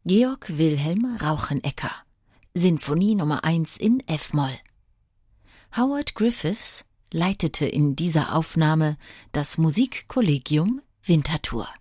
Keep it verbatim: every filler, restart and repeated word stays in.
Georg Wilhelm Rauchenecker, Sinfonie Nummer eins in F-Moll. Howard Griffiths leitete in dieser Aufnahme das Musikkollegium Winterthur.